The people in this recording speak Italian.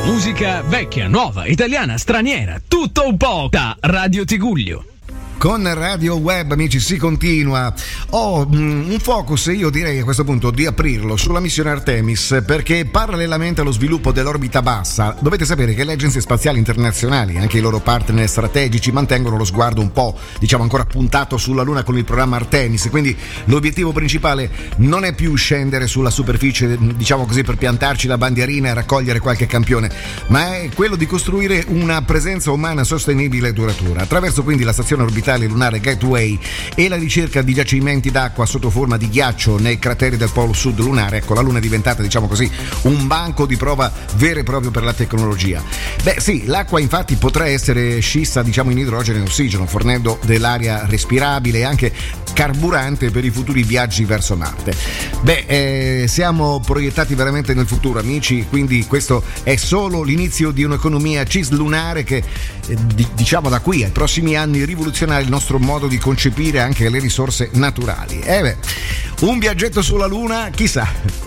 Musica vecchia, nuova, italiana, straniera, tutto un po' da Radio Tigullio. Con Radio Web, amici, si continua. Ho un focus, io direi a questo punto di aprirlo sulla missione Artemis, perché parallelamente allo sviluppo dell'orbita bassa dovete sapere che le agenzie spaziali internazionali, anche i loro partner strategici, mantengono lo sguardo un po', diciamo, ancora puntato sulla Luna con il programma Artemis. Quindi l'obiettivo principale non è più scendere sulla superficie, diciamo così, per piantarci la bandierina e raccogliere qualche campione, ma è quello di costruire una presenza umana sostenibile e duratura attraverso quindi la stazione orbitale lunare Gateway e la ricerca di giacimenti d'acqua sotto forma di ghiaccio nei crateri del polo sud lunare. Ecco, la Luna è diventata, diciamo così, un banco di prova vero e proprio per la tecnologia. Beh sì, l'acqua infatti potrà essere scissa, diciamo, in idrogeno e ossigeno, fornendo dell'aria respirabile e anche carburante per i futuri viaggi verso Marte. Beh, siamo proiettati veramente nel futuro, amici, quindi questo è solo l'inizio di un'economia cislunare che, diciamo, da qui ai prossimi anni rivoluzionerà il nostro modo di concepire anche le risorse naturali. Un viaggetto sulla Luna, chissà.